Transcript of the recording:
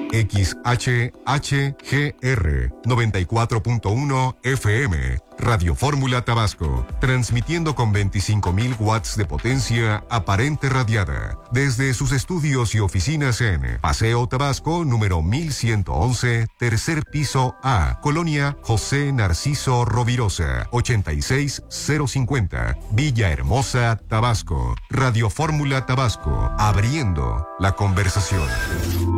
XHHGR 94.1 FM. Radio Fórmula Tabasco, transmitiendo con 25.000 watts de potencia aparente radiada desde sus estudios y oficinas en Paseo Tabasco, número 1111, tercer piso A, Colonia José Narciso Rovirosa, 86050, Villahermosa, Tabasco. Radio Fórmula Tabasco, abriendo la conversación.